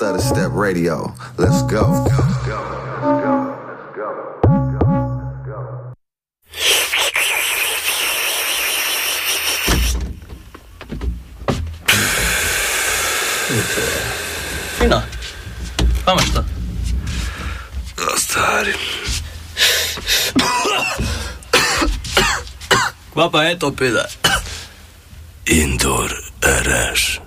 Stutter Step Radio. Let's go. Fino. Pa imaš to? Stari. Kva pa je to pida? Indoor rash.